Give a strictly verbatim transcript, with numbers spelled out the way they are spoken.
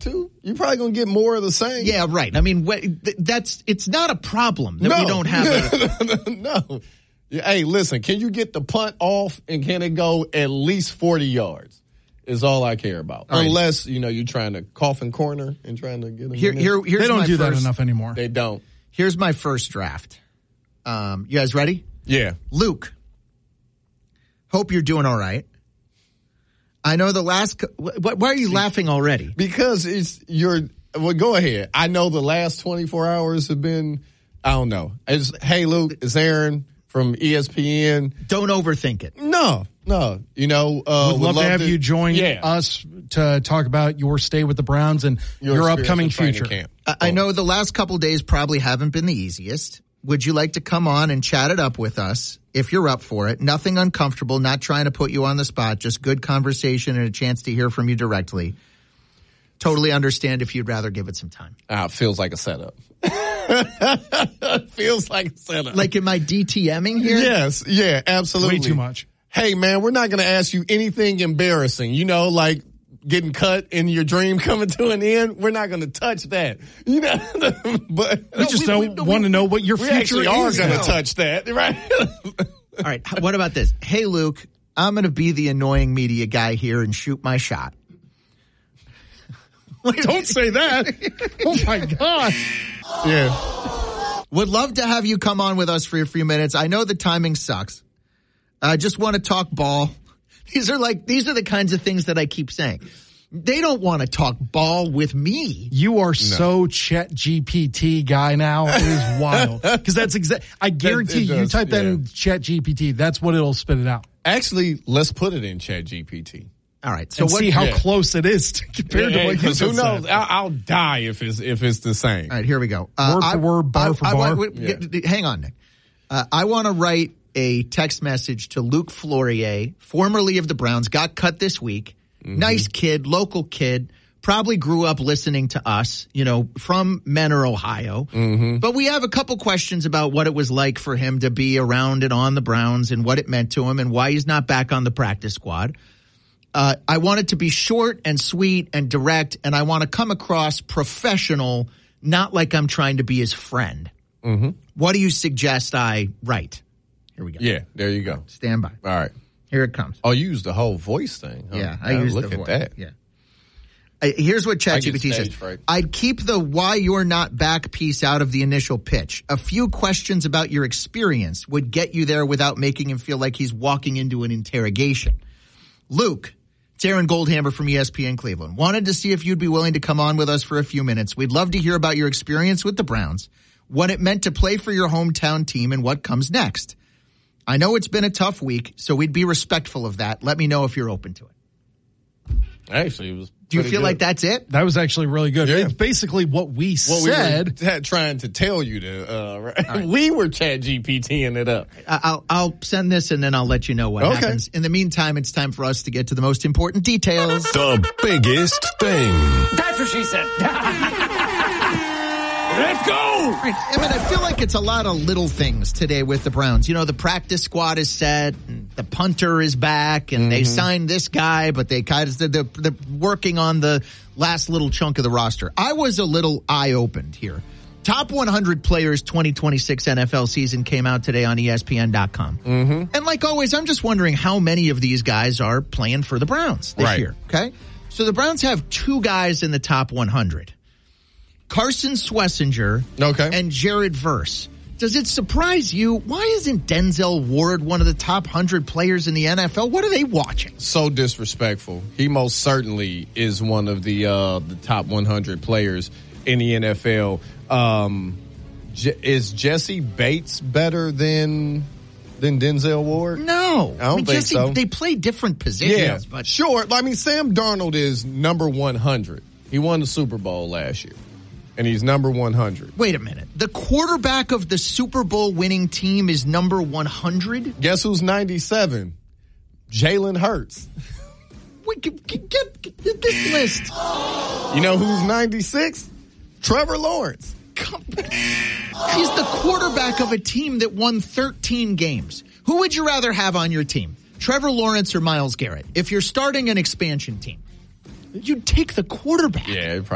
to. You're probably going to get more of the same. Yeah, right. I mean, that's it's not a problem that no. we don't have a... no. Hey, listen, can you get the punt off and can it go at least forty yards? Is all I care about. All Unless, right. you know, you're trying to coffin corner and trying to get them here, in here, here's They don't my do first, that enough anymore. They don't. Here's my first draft. Um, you guys ready? Yeah. Luke, hope you're doing all right. I know the last... Why are you laughing already? Because it's your... Well, go ahead. I know the last twenty-four hours have been... I don't know. It's, hey, Luke, it's Aaron from E S P N. Don't overthink it. No, no. You know... Uh, We'd love, love to have to, you join yeah. us to talk about your stay with the Browns and your, your upcoming future. Camp. I, I know the last couple days probably haven't been the easiest. Would you like to come on and chat it up with us if you're up for it? Nothing uncomfortable, not trying to put you on the spot, just good conversation and a chance to hear from you directly. Totally understand if you'd rather give it some time. Ah, it feels like a setup. Feels like a setup. Like am I DTMing here? Yes, yeah, absolutely. Way too much. Hey, man, we're not going to ask you anything embarrassing. You know, like getting cut in your dream coming to an end. We're not going to touch that. You know, but we just no, we, don't we, want to know what your we future actually are is. going to touch that, right? All right. What about this? Hey, Luke, I'm going to be the annoying media guy here and shoot my shot. Don't say that. Oh my God. Yeah. Would love to have you come on with us for a few minutes. I know the timing sucks. I just want to talk ball. These are like, these are the kinds of things that I keep saying. They don't want to talk ball with me. You are no. so Chat G P T guy now. It is wild. Because that's exact. I guarantee you, you type that yeah. in Chat G P T, that's what it'll spit it out. Actually, let's put it in Chat G P T. All right. So what, see how yeah. close it is to, compared yeah, to what you who knows? I'll, I'll die if it's if it's the same. All right, here we go. Uh, word for I, word, bar I, for I, bar. I, I, yeah. Hang on, Nick. Uh, I want to write a text message to Luke Flourier, formerly of the Browns, got cut this week. Mm-hmm. Nice kid, local kid, probably grew up listening to us, you know, from Menor, Ohio. Mm-hmm. But we have a couple questions about what it was like for him to be around and on the Browns and what it meant to him and why he's not back on the practice squad. Uh, I want it to be short and sweet and direct, and I want to come across professional, not like I'm trying to be his friend. Mm-hmm. What do you suggest I write? Here we go. Yeah, there you go. Stand by. All right. Here it comes. Oh, you used the whole voice thing. Huh? Yeah, I now, used look the at voice. that. Yeah. Uh, here's what ChatGPT says. Fright. I'd keep the why you're not back piece out of the initial pitch. A few questions about your experience would get you there without making him feel like he's walking into an interrogation. Luke, it's Aaron Goldhammer from E S P N Cleveland. Wanted to see if you'd be willing to come on with us for a few minutes. We'd love to hear about your experience with the Browns, what it meant to play for your hometown team, and what comes next. I know it's been a tough week, so we'd be respectful of that. Let me know if you're open to it. Actually, it was Do you feel good. like that's it? That was actually really good. Yeah. It's basically what we what said. We were t- trying to tell you to, uh, right? Right. We were Chat GPTing it up. I'll, I'll send this and then I'll let you know what okay. happens. In the meantime, it's time for us to get to the most important details. The biggest thing. That's what she said. Let's go! Right. I mean, I feel like it's a lot of little things today with the Browns. You know, the practice squad is set, and the punter is back, and mm-hmm. they signed this guy, but they kind of they're, they're working on the last little chunk of the roster. I was a little eye-opened here. Top one hundred Players twenty twenty-six N F L season came out today on E S P N dot com. Mm-hmm. And like always, I'm just wondering how many of these guys are playing for the Browns this right. year, okay? So the Browns have two guys in the top one hundred. Carson Schlesinger okay. and Jared Verse. Does it surprise you? Why isn't Denzel Ward one of the top one hundred players in the N F L? What are they watching? So disrespectful. He most certainly is one of the uh, the top one hundred players in the N F L. Um, J- is Jesse Bates better than than Denzel Ward? No. I don't I mean, think Jesse, so. They play different positions. Yeah, but sure. I mean, Sam Darnold is number one hundred. He won the Super Bowl last year. And he's number one hundred. Wait a minute. The quarterback of the Super Bowl winning team is number one hundred? Guess who's ninety-seven? Jalen Hurts. Wait, get, get, get, get this list. You know who's ninety-six? Trevor Lawrence. He's the quarterback of a team that won thirteen games. Who would you rather have on your team? Trevor Lawrence or Myles Garrett? If you're starting an expansion team, you'd take the quarterback. Yeah,